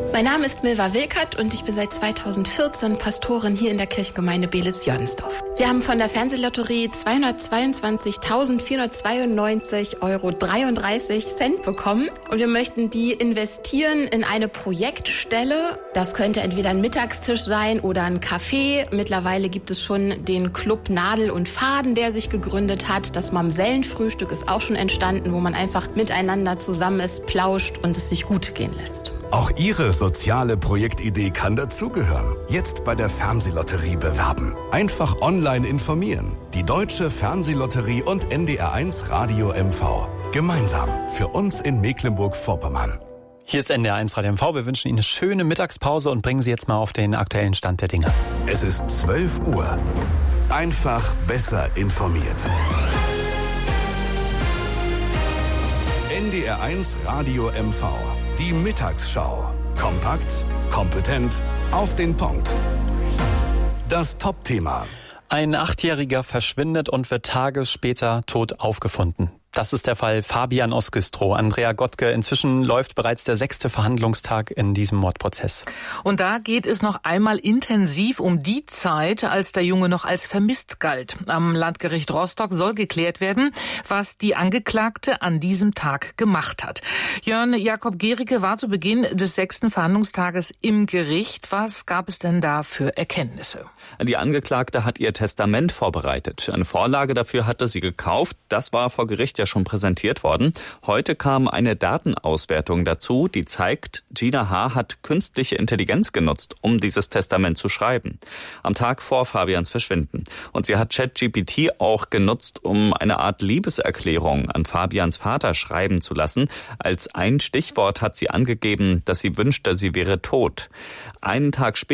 Mein Name ist Milva Wilkert und ich bin seit 2014 Pastorin hier in der Kirchengemeinde Belitz-Jörnsdorf. Wir haben von der Fernsehlotterie 222.492,33 € bekommen und wir möchten die investieren in eine Projektstelle. Das könnte entweder ein Mittagstisch sein oder ein Café. Mittlerweile gibt es schon den Club Nadel und Faden, der sich gegründet hat. Das Mamsellenfrühstück ist auch schon entstanden, wo man einfach miteinander zusammen ist, plauscht und es sich gut gehen lässt. Auch Ihre soziale Projektidee kann dazugehören. Jetzt bei der Fernsehlotterie bewerben. Einfach online informieren. Die Deutsche Fernsehlotterie und NDR1 Radio MV. Gemeinsam für uns in Mecklenburg-Vorpommern. Hier ist NDR1 Radio MV. Wir wünschen Ihnen eine schöne Mittagspause und bringen Sie jetzt mal auf den aktuellen Stand der Dinge. Es ist 12 Uhr. Einfach besser informiert. NDR1 Radio MV. Die Mittagsschau. Kompakt, kompetent, auf den Punkt. Das Top-Thema. Ein 8-Jähriger verschwindet und wird Tage später tot aufgefunden. Das ist der Fall Fabian aus Güstrow. Andrea Gottke, inzwischen läuft bereits der 6. Verhandlungstag in diesem Mordprozess. Und da geht es noch einmal intensiv um die Zeit, als der Junge noch als vermisst galt. Am Landgericht Rostock soll geklärt werden, was die Angeklagte an diesem Tag gemacht hat. Jörn Jakob Gericke war zu Beginn des 6. Verhandlungstages im Gericht. Was gab es denn da für Erkenntnisse? Die Angeklagte hat ihr Testament vorbereitet. Eine Vorlage dafür hatte sie gekauft. Das war vor Gericht ja schon präsentiert worden. Heute kam eine Datenauswertung dazu, die zeigt, Gina H. hat künstliche Intelligenz genutzt, um dieses Testament zu schreiben. Am Tag vor Fabians Verschwinden. Und sie hat ChatGPT auch genutzt, um eine Art Liebeserklärung an Fabians Vater schreiben zu lassen. Als ein Stichwort hat sie angegeben, dass sie wünschte, sie wäre tot. Einen Tag später